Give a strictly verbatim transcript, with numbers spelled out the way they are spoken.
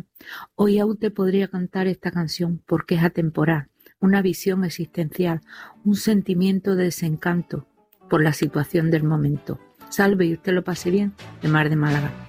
canción. Hoy aún te podría cantar esta canción porque es atemporal, una visión existencial, un sentimiento de desencanto por la situación del momento. Salve y usted lo pase bien, de Mar de Málaga.